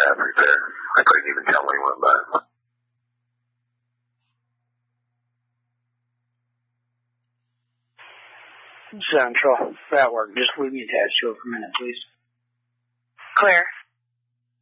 traffic there. I couldn't even tell when he went by. Central, that work. Just leave me attached to it for a minute, please. Clear.